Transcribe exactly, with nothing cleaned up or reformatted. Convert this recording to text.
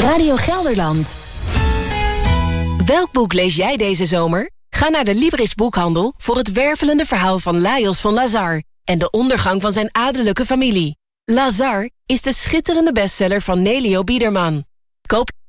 Radio Gelderland. Welk boek lees jij deze zomer? Ga naar de Libris Boekhandel voor het wervelende verhaal van Lajos van Lazar en de ondergang van zijn adellijke familie. Lazar is de schitterende bestseller van Nelio Biederman. Koop